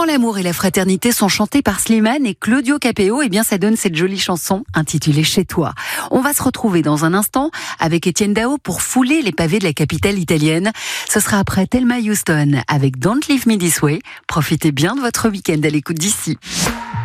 l'amour et la fraternité sont chantés par Slimane et Claudio Capéo, eh bien ça donne cette jolie chanson intitulée Chez toi. On va se retrouver dans un instant avec Étienne Dao pour fouler les pavés de la capitale italienne. Ce sera après Thelma Houston avec Don't Leave Me This Way. Profitez bien de votre week-end à l'écoute d'ici.